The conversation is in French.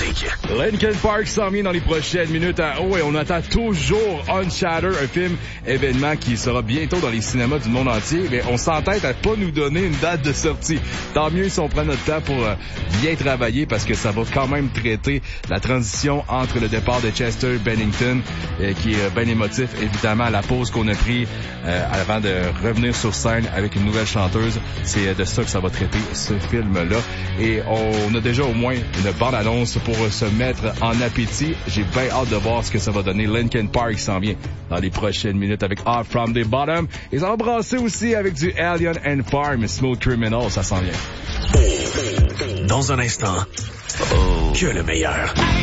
classique. Linkin Park s'en vient dans les prochaines minutes. Et on attend toujours Unshattered, un film événement qui sera bientôt dans les cinémas du monde entier. Mais on s'entête à pas nous donner une date de sortie. Tant mieux si on prend notre temps pour bien travailler parce que ça va quand même traiter la transition entre le départ de Chester Bennington, qui est bien émotif, évidemment, la pause qu'on a pris avant de revenir sur scène avec une nouvelle chanteuse. C'est de ça que ça va traiter, ce film-là. Et on a déjà au moins une bande-annonce pour se mettre en appétit. J'ai bien hâte de voir ce que ça va donner. Linkin Park s'en vient dans les prochaines minutes avec Off From The Bottom. Et ça va brasser aussi avec du Alien and Farm, Smooth Criminal, ça s'en vient. Dans un instant, que le meilleur.